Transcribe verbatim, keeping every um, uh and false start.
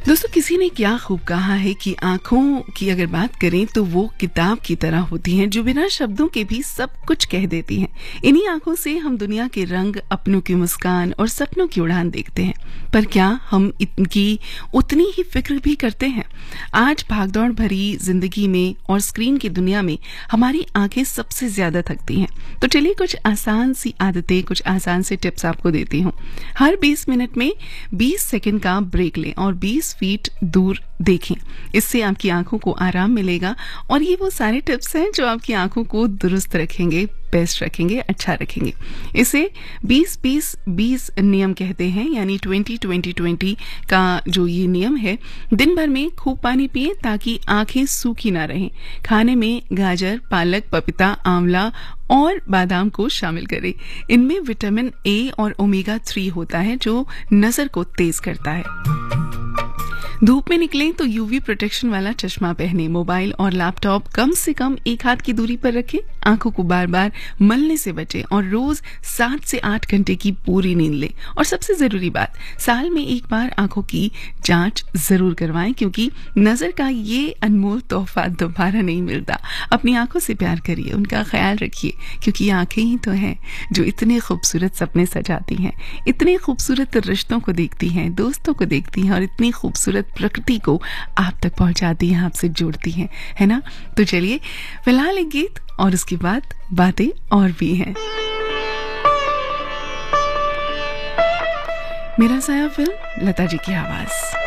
दोस्तों, किसी ने क्या खूब कहा है कि आंखों की अगर बात करें तो वो किताब की तरह होती हैं जो बिना शब्दों के भी सब कुछ कह देती हैं। इन्हीं आंखों से हम दुनिया के रंग, अपनों की मुस्कान और सपनों की उड़ान देखते हैं। पर क्या हम इनकी उतनी ही फिक्र भी करते हैं? आज भागदौड़ भरी जिंदगी में और स्क्रीन की दुनिया में हमारी आंखें सबसे ज्यादा थकती हैं। तो चलिए कुछ आसान सी आदतें, कुछ आसान से टिप्स आपको देती हूँ। हर बीस मिनट में बीस सेकंड का ब्रेक लें और बीस फीट दूर देखें। इससे आपकी आंखों को आराम मिलेगा और ये वो सारे टिप्स हैं जो आपकी आंखों को दुरुस्त रखेंगे, बेस्ट रखेंगे, अच्छा रखेंगे। इसे बीस बीस बीस नियम कहते हैं, यानी ट्वेंटी ट्वेंटी ट्वेंटी का जो ये नियम है। दिन भर में खूब पानी पिए ताकि आंखें सूखी ना रहें। खाने में गाजर, पालक, पपीता, आंवला और बादाम को शामिल करें। इनमें विटामिन ए और ओमेगा थ्री होता है जो नजर को तेज करता है। धूप में निकलें तो यूवी प्रोटेक्शन वाला चश्मा पहने। मोबाइल और लैपटॉप कम से कम एक हाथ की दूरी पर रखें। आंखों को बार बार मलने से बचें और रोज सात से आठ घंटे की पूरी नींद लें। और सबसे जरूरी बात, साल में एक बार आंखों की जांच जरूर करवाएं, क्योंकि नजर का ये अनमोल तोहफा दोबारा नहीं मिलता। अपनी आंखों से प्यार करिए, उनका ख्याल रखिए, क्योंकि आंखें ही तो हैं जो इतने खूबसूरत सपने सजाती हैं, इतने खूबसूरत रिश्तों को देखती हैं, दोस्तों को देखती हैं और इतनी खूबसूरत प्रकृति को आप तक पहुंचाती हैं, आपसे जोड़ती हैं, है ना? तो चलिए फिलहाल एक गीत और उसके बाद बातें और भी हैं। मेरा साया फिल्म, लता जी की आवाज।